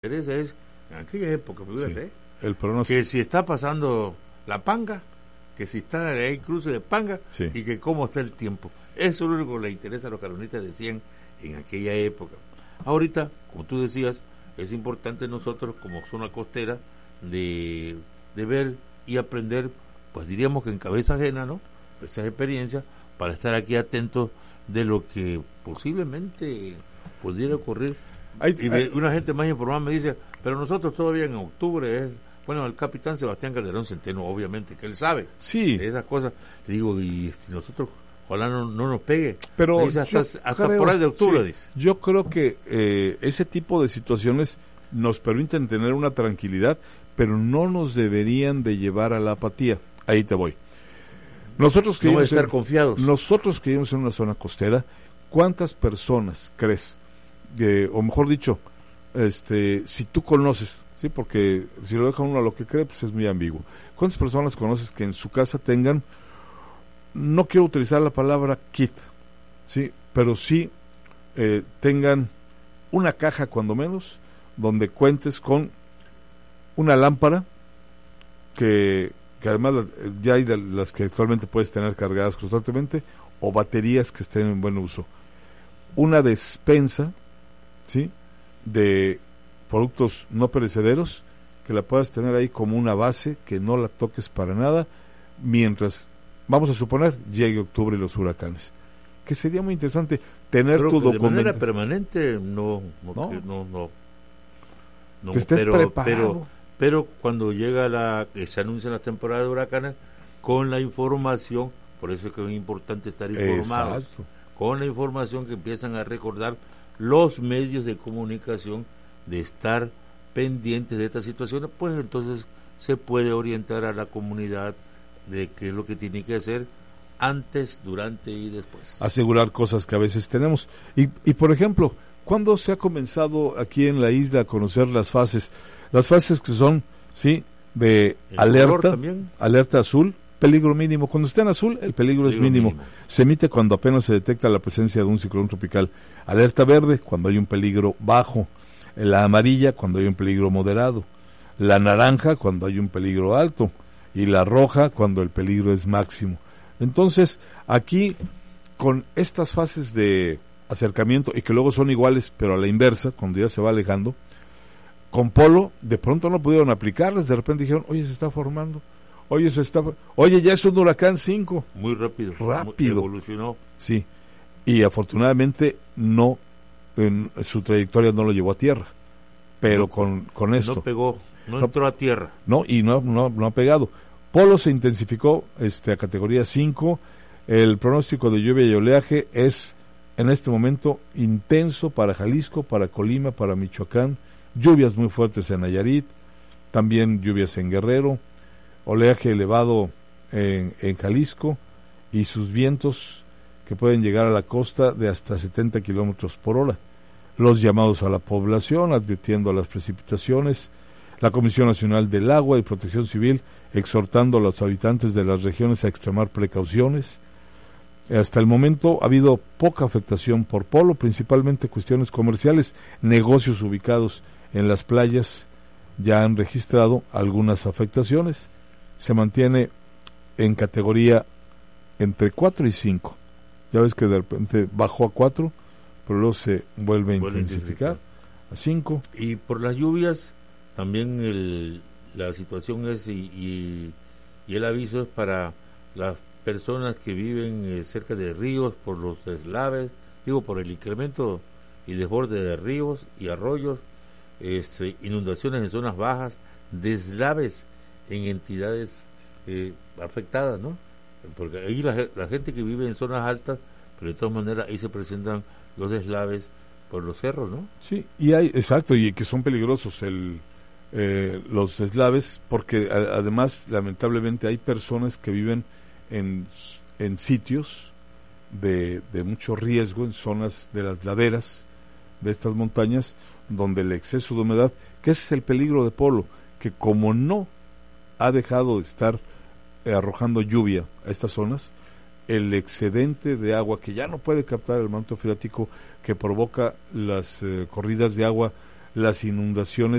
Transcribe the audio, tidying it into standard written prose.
interesa es, en aquella época, fíjate, sí, el pronóstico. que si está pasando la Panga, que si está ahí cruce de Panga, sí, y que cómo está el tiempo. Eso es lo único que le interesa a los canonistas, decían en aquella época. Ahorita, como tú decías, es importante nosotros como zona costera de ver y aprender, pues diríamos que en cabeza ajena, ¿no? Esas experiencias, para estar aquí atentos de lo que posiblemente pudiera ocurrir. Una gente más informada me dice, pero nosotros todavía en octubre bueno, el capitán Sebastián Calderón Centeno, obviamente que él sabe de esas cosas. Le digo, y nosotros ojalá no nos pegue, pero dice, hasta por ahí de octubre, dice. Yo creo que ese tipo de situaciones nos permiten tener una tranquilidad, pero no nos deberían de llevar a la apatía. Ahí te voy. Nosotros que no estar confiados. Nosotros que vivimos en una zona costera, ¿cuántas personas crees? O mejor dicho, si tú conoces, sí, porque si lo deja uno a lo que cree, pues es muy ambiguo. ¿Cuántas personas conoces que en su casa tengan, no quiero utilizar la palabra kit, sí, pero sí tengan una caja cuando menos, donde cuentes con una lámpara que además ya hay de las que actualmente puedes tener cargadas constantemente, o baterías que estén en buen uso, una despensa, ¿sí?, de productos no perecederos, que la puedas tener ahí como una base, que no la toques para nada, mientras, vamos a suponer, llegue octubre y los huracanes, que sería muy interesante tener tu documento. De manera permanente no que estés preparado. Pero cuando llega que se anuncian las temporadas de huracanes, con la información, por eso es que es importante estar informados. Exacto. Con la información que empiezan a recordar los medios de comunicación, de estar pendientes de estas situaciones, pues entonces se puede orientar a la comunidad de qué es lo que tiene que hacer antes, durante y después. Asegurar cosas que a veces tenemos. Y por ejemplo, ¿cuándo se ha comenzado aquí en la isla a conocer las fases? Las fases que son, sí, de alerta azul, peligro mínimo. Cuando está en azul, el peligro es mínimo. Se emite cuando apenas se detecta la presencia de un ciclón tropical. Alerta verde, cuando hay un peligro bajo. La amarilla, cuando hay un peligro moderado. La naranja, cuando hay un peligro alto. Y la roja, cuando el peligro es máximo. Entonces, aquí, con estas fases de acercamiento, y que luego son iguales, pero a la inversa, cuando ya se va alejando, con Polo, de pronto no pudieron aplicarlas, de repente dijeron, oye, se está formando, oye, ya es un huracán 5. Muy rápido. Evolucionó. Sí, y afortunadamente no, en su trayectoria no lo llevó a tierra, pero con esto. No pegó, no entró a tierra. No, y no ha pegado. Polo se intensificó a categoría 5, el pronóstico de lluvia y oleaje es en este momento intenso para Jalisco, para Colima, para Michoacán, lluvias muy fuertes en Nayarit, también lluvias en Guerrero, oleaje elevado en Jalisco y sus vientos que pueden llegar a la costa de hasta 70 kilómetros por hora. Los llamados a la población, advirtiendo las precipitaciones, la Comisión Nacional del Agua y Protección Civil exhortando a los habitantes de las regiones a extremar precauciones. Hasta el momento ha habido poca afectación por Polo, principalmente cuestiones comerciales, negocios ubicados en las playas ya han registrado algunas afectaciones. Se mantiene en categoría entre 4 y 5. Ya ves que de repente bajó a 4, pero luego se vuelve a intensificar a 5. Y por las lluvias también la situación es y el aviso es para las personas que viven cerca de ríos por los deslaves, por el incremento y desborde de ríos y arroyos, inundaciones en zonas bajas, deslaves en entidades afectadas, ¿no? Porque ahí la gente que vive en zonas altas, pero de todas maneras ahí se presentan los deslaves por los cerros, ¿no? Sí, y exacto, y que son peligrosos los deslaves, porque además lamentablemente hay personas que viven en sitios de mucho riesgo, en zonas de las laderas de estas montañas, donde el exceso de humedad, que ese es el peligro de Polo, que como no ha dejado de estar arrojando lluvia a estas zonas, el excedente de agua que ya no puede captar el manto freático, que provoca las corridas de agua las inundaciones